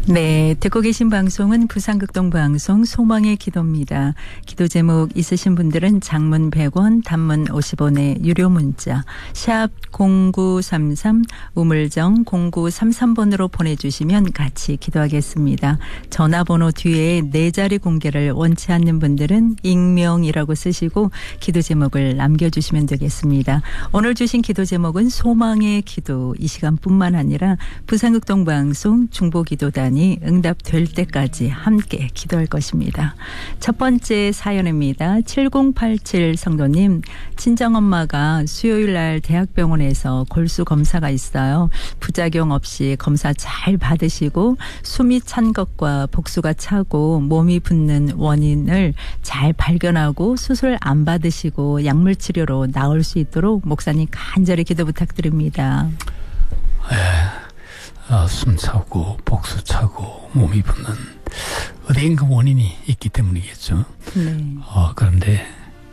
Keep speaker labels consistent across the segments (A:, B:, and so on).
A: 네, 듣고 계신 방송은 부산극동 방송 소망의 기도입니다. 기도 제목 있으신 분들은 장문 100원, 단문 50원의 유료 문자 샵 0933 우물정 0933번으로 보내주시면 같이 기도하겠습니다. 전화번호 뒤에 네 자리 공개를 원치 않는 분들은 익명이라고 쓰시고 기도 제목을 남겨주시면 되겠습니다. 오늘 주신 기도 제목은 소망의 기도, 이 시간뿐만 아니라 부산극동 방송 중보기도단이 응답될 때까지 함께 기도할 것입니다. 첫 번째 사연입니다. 7087 성도님, 친정엄마가 수요일 날 대학병원에서 골수 검사가 있어요. 부작용 없이 검사 잘 받으시고 숨이 찬 것과 복수가 차고 몸이 붓는 원인을 잘 발견하고 수술 안 받으시고 약물 치료로 나을 수 있도록 목사님 간절히 기도 부탁드립니다.
B: 숨 차고 복수 차고 몸이 붓는 어디인가 원인이 있기 때문이겠죠.
A: 네.
B: 그런데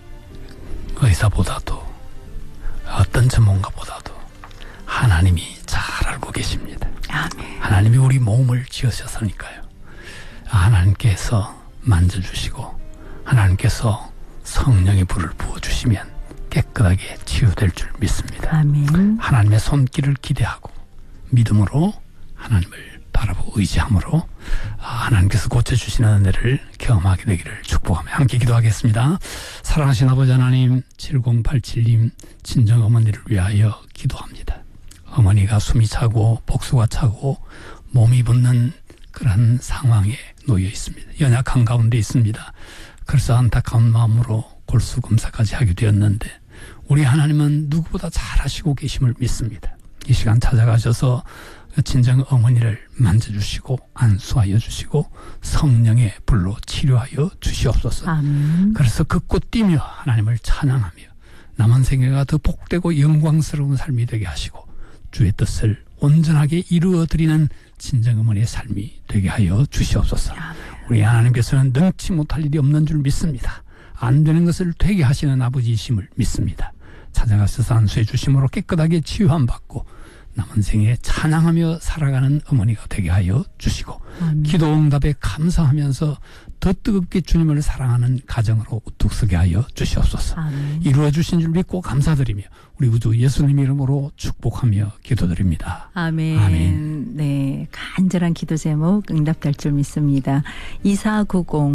B: 의사보다도 어떤 전문가보다도 하나님이 잘 알고 계십니다.
A: 아멘.
B: 하나님이 우리 몸을 지으셨으니까요. 하나님께서 만져주시고 하나님께서 성령의 불을 부어주시면 깨끗하게 치유될 줄 믿습니다.
A: 아멘.
B: 하나님의 손길을 기대하고 믿음으로 하나님을 바라보고 의지함으로 하나님께서 고쳐주시는 은혜를 경험하게 되기를 축복하며 함께 기도하겠습니다. 사랑하신 아버지 하나님, 7087님 친정어머니를 위하여 기도합니다. 어머니가 숨이 차고 복수가 차고 몸이 붓는 그런 상황에 놓여 있습니다. 연약한 가운데 있습니다. 그래서 안타까운 마음으로 골수검사까지 하게 되었는데 우리 하나님은 누구보다 잘 아시고 계심을 믿습니다. 이 시간 찾아가셔서 친정 어머니를 만져주시고 안수하여 주시고 성령의 불로 치료하여 주시옵소서.
A: 아멘.
B: 그래서 긋고 뛰며 하나님을 찬양하며 남은 생애가 더 복되고 영광스러운 삶이 되게 하시고 주의 뜻을 온전하게 이루어드리는 친정 어머니의 삶이 되게 하여 주시옵소서.
A: 아멘.
B: 우리 하나님께서는 능치 못할 일이 없는 줄 믿습니다. 안 되는 것을 되게 하시는 아버지이심을 믿습니다. 찾아가셔서 안수해 주심으로 깨끗하게 치유함 받고 남은 생에 찬양하며 살아가는 어머니가 되게 하여 주시고 기도 응답에 감사하면서 더 뜨겁게 주님을 사랑하는 가정으로 우뚝 서게 하여 주시옵소서.
A: 아멘.
B: 이루어 주신 줄 믿고 감사드리며 우리 구주 예수님 이름으로 축복하며 기도드립니다.
A: 아멘.
B: 아멘.
A: 네, 간절한 기도 제목 응답될 줄 믿습니다. 2490